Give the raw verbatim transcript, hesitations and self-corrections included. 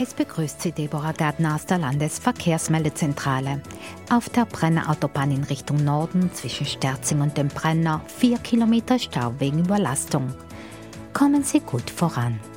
Es begrüßt Sie Deborah Gärtner aus der Landesverkehrsmeldezentrale. Auf der Brenner Autobahn in Richtung Norden zwischen Sterzing und dem Brenner vier Kilometer Stau wegen Überlastung. Kommen Sie gut voran.